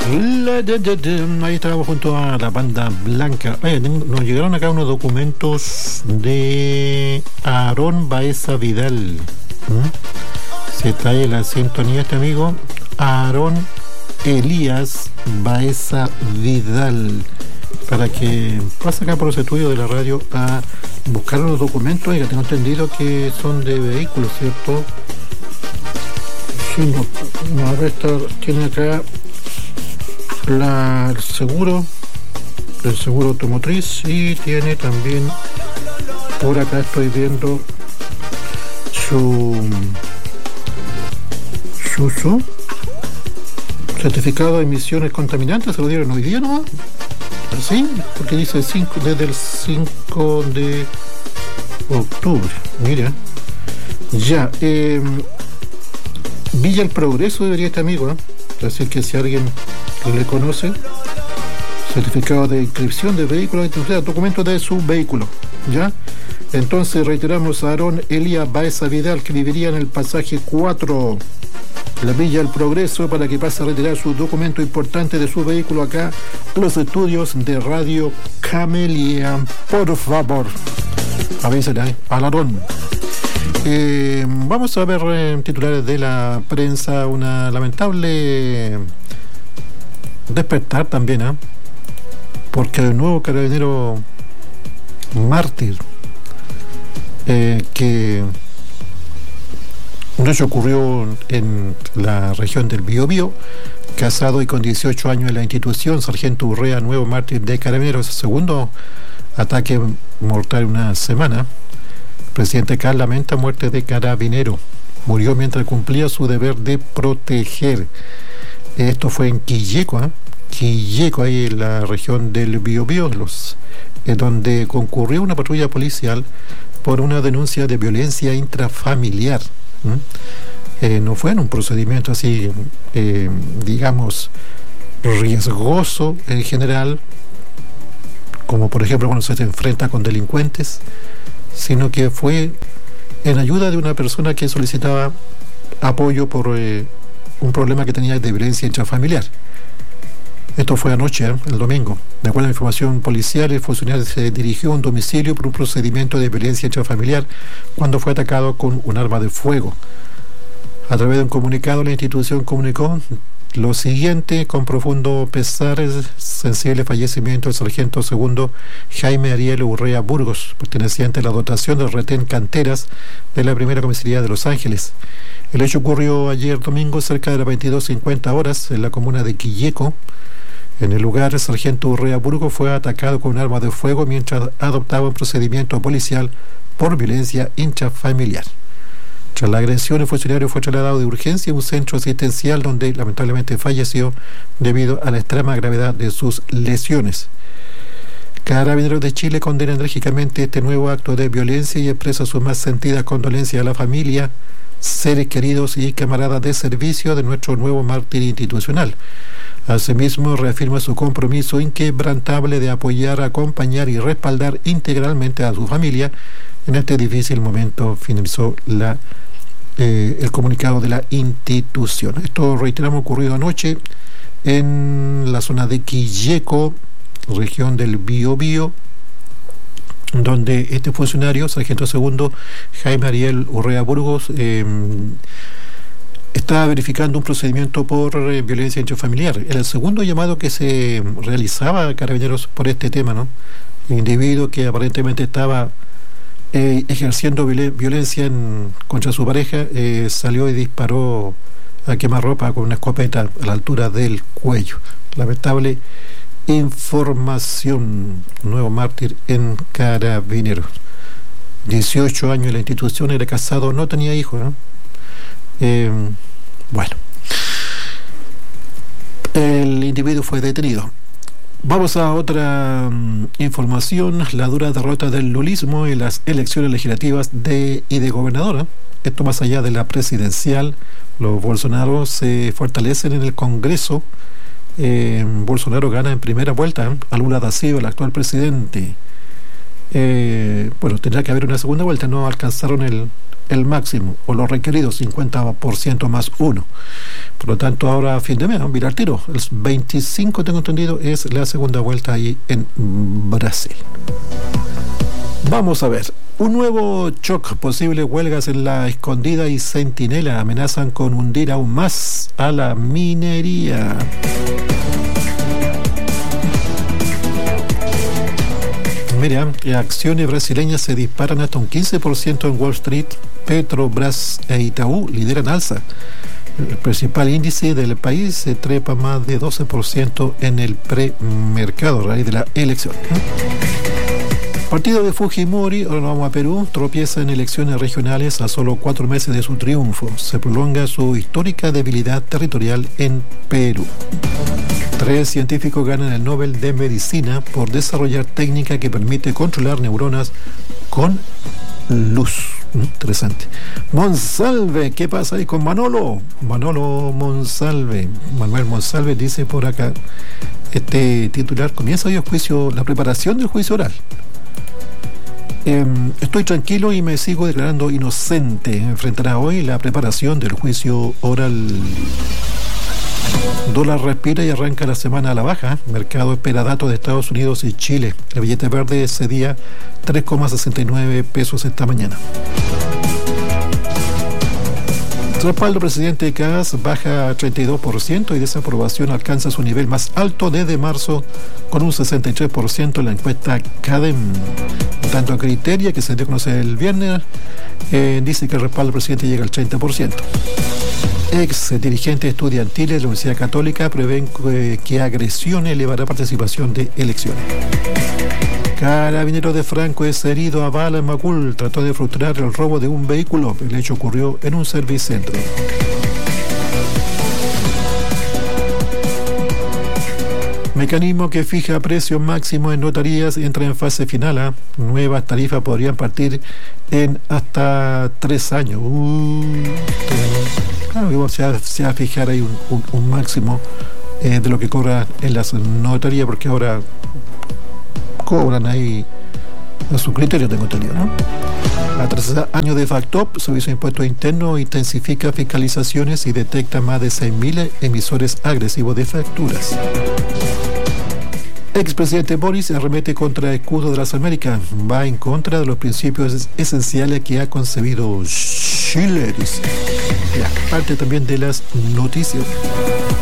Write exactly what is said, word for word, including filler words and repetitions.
La, de, de, de, ahí estábamos junto a la banda blanca. Oye, nos llegaron acá unos documentos de Aarón Baeza Vidal. ¿Mm? Se trae la sintonía este amigo Aarón Elías Baeza Vidal, para que pase acá por los estudios de la radio a buscar los documentos. Y que tengo entendido que son de vehículos, ¿cierto? Sí, no, no, a ver, está, tiene acá la, el seguro, el seguro automotriz, y tiene también, por acá estoy viendo su su, su certificado de emisiones contaminantes. Se lo dieron hoy día nomás, así, porque dice cinco, desde el cinco de octubre. Mira, ya, eh, Villa El Progreso debería este amigo, ¿eh? Así que si alguien le conoce, certificado de inscripción de vehículo, o sea, documento de su vehículo, ¿ya? Entonces reiteramos a Aarón Elías Baeza Vidal, que viviría en el pasaje cuatro, la Villa El Progreso, para que pase a retirar su documento importante de su vehículo acá a los estudios de Radio Camelia, por favor. Avísale a Aarón. Eh, vamos a ver eh, titulares de la prensa. Una lamentable despertar también, ¿eh? Porque hay un nuevo carabinero mártir, eh, que un hecho ocurrió en la región del Biobío. Casado y con dieciocho años en la institución, sargento Urrea, nuevo mártir de carabineros. Segundo ataque mortal en una semana. Presidente K lamenta muerte de carabinero. Murió mientras cumplía su deber de proteger. Esto fue en Quilleco, ¿eh? Quilleco, ahí en la región del Biobío, los, eh, donde concurrió una patrulla policial por una denuncia de violencia intrafamiliar. ¿Mm? Eh, no fue en un procedimiento así, eh, digamos, riesgoso en general, como por ejemplo cuando se enfrenta con delincuentes, sino que fue en ayuda de una persona que solicitaba apoyo por eh, un problema que tenía de violencia intrafamiliar. Esto fue anoche, ¿eh? el domingo. De acuerdo a la información policial, el funcionario se dirigió a un domicilio por un procedimiento de violencia intrafamiliar cuando fue atacado con un arma de fuego. A través de un comunicado, la institución comunicó lo siguiente: con profundo pesar, es sensible fallecimiento del sargento segundo Jaime Ariel Urrea Burgos, perteneciente a la dotación del retén Canteras de la primera comisaría de Los Ángeles. El hecho ocurrió ayer domingo cerca de las veintidós cincuenta horas en la comuna de Quilleco. En el lugar, el sargento Urrea Burgos fue atacado con un arma de fuego mientras adoptaba un procedimiento policial por violencia intrafamiliar. Tras la agresión, el funcionario fue trasladado de urgencia a un centro asistencial donde lamentablemente falleció debido a la extrema gravedad de sus lesiones. Carabineros de Chile condena enérgicamente este nuevo acto de violencia y expresa su más sentida condolencia a la familia, seres queridos y camaradas de servicio de nuestro nuevo mártir institucional. Asimismo, reafirma su compromiso inquebrantable de apoyar, acompañar y respaldar integralmente a su familia en este difícil momento, finalizó la, eh, el comunicado de la institución. Esto, reiteramos, ocurrido anoche en la zona de Quilleco, región del Biobío, donde este funcionario, sargento segundo Jaime Ariel Urrea Burgos, eh, estaba verificando un procedimiento por eh, violencia intrafamiliar. Era el segundo llamado que se realizaba a carabineros por este tema, ¿no? El individuo que aparentemente estaba eh, ejerciendo viol- violencia en, contra su pareja, eh, salió y disparó a quemarropa con una escopeta a la altura del cuello. Lamentable información. Nuevo mártir en carabineros. dieciocho años en la institución, era casado, no tenía hijos, ¿no? Eh, bueno, el individuo fue detenido. Vamos a otra um, información: la dura derrota del lulismo en las elecciones legislativas de, y de gobernadora. Esto más allá de la presidencial. Los Bolsonaro se fortalecen en el Congreso. eh, Bolsonaro gana en primera vuelta ¿eh? a Lula da Silva, el actual presidente. Eh, bueno, tendrá que haber una segunda vuelta. No alcanzaron el el máximo, o lo requerido, cincuenta por ciento más uno. Por lo tanto, ahora a fin de mes, vamos a mirar tiro. El veinticinco, tengo entendido, es la segunda vuelta ahí en Brasil. Vamos a ver. Un nuevo shock, posibles huelgas en La Escondida y Centinela amenazan con hundir aún más a la minería. Mira, acciones brasileñas se disparan hasta un quince por ciento en Wall Street. Petrobras e Itaú lideran alza. El principal índice del país se trepa más de doce por ciento en el premercado a raíz de la elección. Partido de Fujimori, ahora vamos a Perú, tropieza en elecciones regionales a solo cuatro meses de su triunfo. Se prolonga su histórica debilidad territorial en Perú. Tres científicos ganan el Nobel de Medicina por desarrollar técnica que permite controlar neuronas con luz. Interesante. Monsalve, ¿qué pasa ahí con Manolo? Manolo Monsalve. Manuel Monsalve dice por acá, este titular: comienza hoy el juicio, la preparación del juicio oral. Eh, estoy tranquilo y me sigo declarando inocente. Enfrentará hoy la preparación del juicio oral. Dólar respira y arranca la semana a la baja. Mercado espera datos de Estados Unidos y Chile. El billete verde cedía tres coma sesenta y nueve pesos esta mañana. Respaldo presidente Kass baja a treinta y dos por ciento y desaprobación alcanza su nivel más alto desde marzo con un sesenta y tres por ciento en la encuesta Cadem. Tanto a Criteria, que se dio a conocer el viernes, eh, dice que el respaldo del presidente llega al treinta por ciento. Ex dirigentes estudiantiles de la Universidad Católica prevén que, que agresión elevará participación de elecciones. Carabinero de Franco es herido a bala en Macul. Trató de frustrar el robo de un vehículo. El hecho ocurrió en un servicentro. Mecanismo que fija precio máximo en notarías entra en fase final. ¿eh? Nuevas tarifas podrían partir en hasta tres años. Uh, claro, se va, se va a fijar ahí un, un, un máximo eh, de lo que cobra en las notarías, porque ahora cobran ahí a su criterio, tengo entendido, ¿no? A tres años de FACTOP, Servicio de Impuestos Internos intensifica fiscalizaciones y detecta más de seis mil emisores agresivos de facturas. Expresidente Boris arremete contra el escudo de las Américas. Va en contra de los principios esenciales que ha concebido Chile, dice. Ya, parte también de las noticias.